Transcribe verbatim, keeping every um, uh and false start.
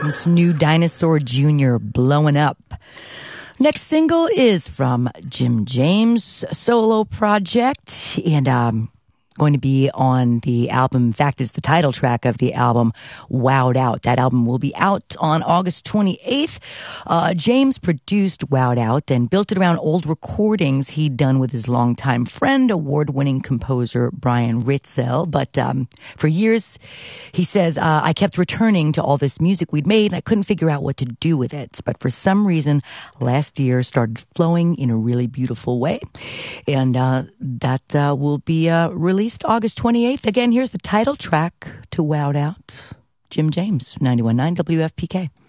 It's New Dinosaur Junior, Blowing Up. Next single is from Jim James' solo project, and um, going to be on the album. In fact, it's the title track of the album, Wowed Out. That album will be out on August twenty-eighth. Uh, James produced Wowed Out and built it around old recordings he'd done with his longtime friend, award-winning composer Brian Ritzel. But um, for years, he says, uh, I kept returning to all this music we'd made, and I couldn't figure out what to do with it. But for some reason, last year started flowing in a really beautiful way. And uh, that uh, will be uh, released August twenty-eighth. Again, here's the title track to Wowed Out. Jim James, ninety-one point nine W F P K.